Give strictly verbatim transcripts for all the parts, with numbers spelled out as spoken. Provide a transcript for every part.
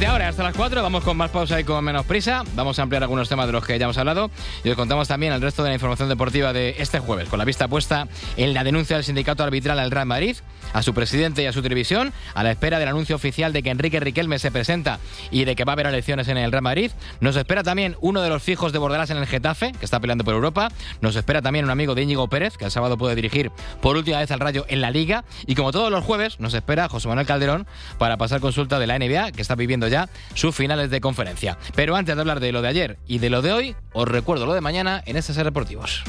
Desde ahora hasta las cuatro vamos con más pausa y con menos prisa. Vamos a ampliar algunos temas de los que ya hemos hablado y os contamos también el resto de la información deportiva de este jueves, con la vista puesta en la denuncia del sindicato arbitral al Real Madrid, a su presidente y a su televisión, a la espera del anuncio oficial de que Enrique Riquelme se presenta y de que va a haber elecciones en el Real Madrid. Nos espera también uno de los fijos de Bordalás en el Getafe, que está peleando por Europa. Nos espera también un amigo de Íñigo Pérez, que el sábado puede dirigir por última vez al Rayo en la Liga. Y como todos los jueves, nos espera José Manuel Calderón para pasar consulta de la N B A, que está viviendo ya sus finales de conferencia. Pero antes de hablar de lo de ayer y de lo de hoy, os recuerdo lo de mañana en S S Deportivos.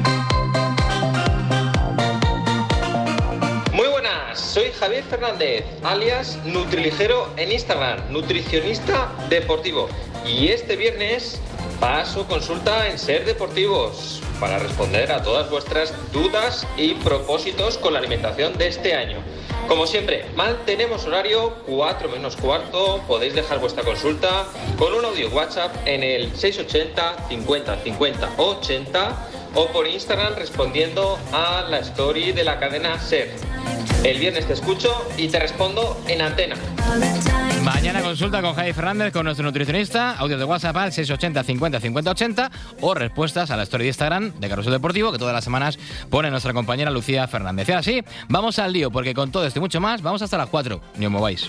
Muy buenas, soy Javier Fernández, alias Nutriligero en Instagram, nutricionista deportivo. Y este viernes paso consulta en Ser Deportivos para responder a todas vuestras dudas y propósitos con la alimentación de este año. Como siempre, mantenemos horario cuatro menos cuarto, podéis dejar vuestra consulta con un audio WhatsApp en el seiscientos ochenta cincuenta cincuenta ochenta o por Instagram respondiendo a la story de la cadena SER. El viernes te escucho y te respondo en antena. Mañana consulta con Javi Fernández, con nuestro nutricionista, audios de WhatsApp al seiscientos ochenta cincuenta cincuenta ochenta o respuestas a la story de Instagram de Carrusel Deportivo, que todas las semanas pone nuestra compañera Lucía Fernández. Y ahora sí, vamos al lío, porque con todo esto y mucho más, vamos hasta las cuatro. Ni os mováis.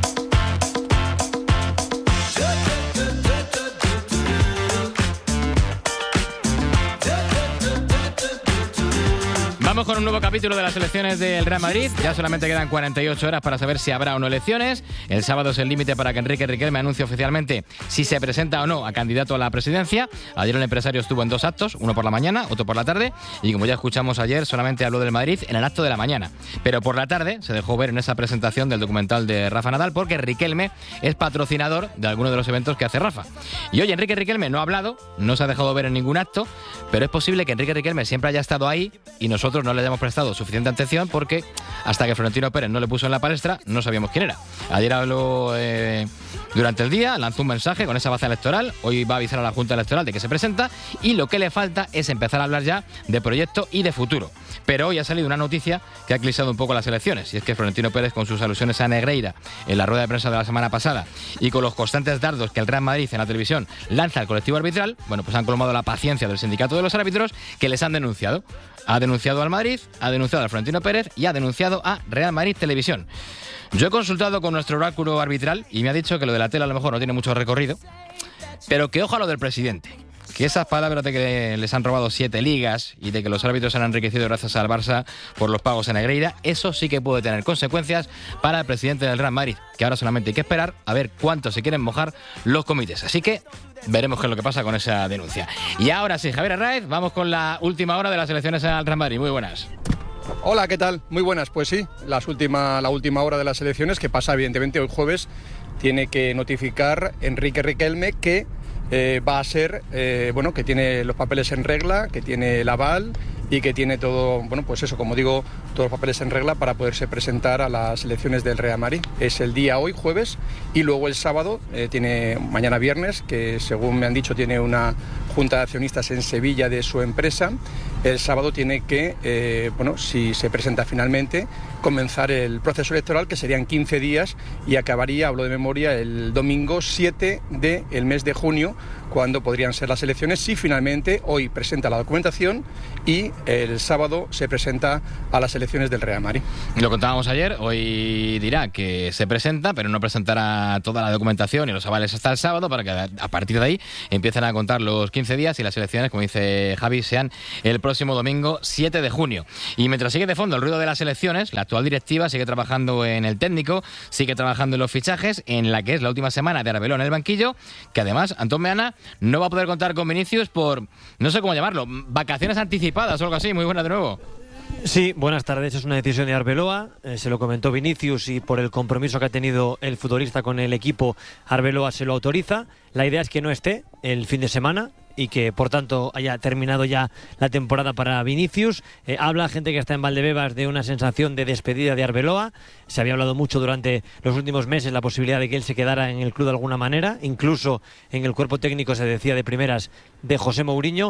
Vamos con un nuevo capítulo de las elecciones del Real Madrid. Ya solamente quedan cuarenta y ocho horas para saber si habrá o no elecciones. El sábado es el límite para que Enrique Riquelme anuncie oficialmente si se presenta o no a candidato a la presidencia. Ayer el empresario estuvo en dos actos, uno por la mañana, otro por la tarde. Y como ya escuchamos ayer, solamente habló del Madrid en el acto de la mañana. Pero por la tarde se dejó ver en esa presentación del documental de Rafa Nadal, porque Riquelme es patrocinador de algunos de los eventos que hace Rafa. Y hoy Enrique Riquelme no ha hablado, no se ha dejado ver en ningún acto, pero es posible que Enrique Riquelme siempre haya estado ahí y nosotros no le hayamos prestado suficiente atención, porque hasta que Florentino Pérez no le puso en la palestra no sabíamos quién era. Ayer habló eh, durante el día, lanzó un mensaje con esa baza electoral, hoy va a avisar a la Junta Electoral de que se presenta y lo que le falta es empezar a hablar ya de proyecto y de futuro. Pero hoy ha salido una noticia que ha eclipsado un poco las elecciones, y es que Florentino Pérez, con sus alusiones a Negreira en la rueda de prensa de la semana pasada y con los constantes dardos que el Real Madrid en la televisión lanza al colectivo arbitral, bueno, pues han colmado la paciencia del sindicato de los árbitros, que les han denunciado. Ha denunciado al Madrid, ha denunciado a Florentino Pérez y ha denunciado a Real Madrid Televisión. Yo he consultado con nuestro oráculo arbitral y me ha dicho que lo de la tele a lo mejor no tiene mucho recorrido, pero que ojo a lo del presidente. Que esas palabras de que les han robado siete ligas y de que los árbitros se han enriquecido gracias al Barça por los pagos en Negreira, eso sí que puede tener consecuencias para el presidente del Real Madrid, que ahora solamente hay que esperar a ver cuánto se quieren mojar los comités. Así que veremos qué es lo que pasa con esa denuncia. Y ahora sí, Javier Arraiz, vamos con la última hora de las elecciones al Real Madrid. Muy buenas. Hola, ¿qué tal? Muy buenas. Pues sí, las última, la última hora de las elecciones, que pasa evidentemente hoy jueves, tiene que notificar Enrique Riquelme que Eh, va a ser, eh, bueno, que tiene los papeles en regla, que tiene el aval y que tiene todo, bueno, pues eso, como digo, todos los papeles en regla para poderse presentar a las elecciones del Real Madrid. Es el día hoy, jueves, y luego el sábado, eh, tiene mañana viernes, que según me han dicho tiene una junta de accionistas en Sevilla de su empresa. El sábado tiene que, eh, bueno, si se presenta finalmente, comenzar el proceso electoral, que serían quince días y acabaría, hablo de memoria, el domingo siete del mes de junio, cuando podrían ser las elecciones, si finalmente hoy presenta la documentación y el sábado se presenta a las elecciones del Real Madrid. Lo contábamos ayer, hoy dirá que se presenta, pero no presentará toda la documentación y los avales hasta el sábado, para que a partir de ahí empiecen a contar los quince días y las elecciones, como dice Javi, sean el próximo domingo siete de junio. Y mientras sigue de fondo el ruido de las elecciones, la actual directiva sigue trabajando en el técnico, sigue trabajando en los fichajes, en la que es la última semana de Arbeloa en el banquillo, que además Antón Meana no va a poder contar con Vinicius por, no sé cómo llamarlo, vacaciones anticipadas o algo así. Muy buena de nuevo. Sí, buenas tardes. Es una decisión de Arbeloa, eh, se lo comentó Vinicius y por el compromiso que ha tenido el futbolista con el equipo, Arbeloa se lo autoriza. La idea es que no esté el fin de semana y que por tanto haya terminado ya la temporada para Vinicius. Eh, habla gente que está en Valdebebas de una sensación de despedida de Arbeloa. Se había hablado mucho durante los últimos meses la posibilidad de que él se quedara en el club de alguna manera, incluso en el cuerpo técnico se decía de primeras de José Mourinho.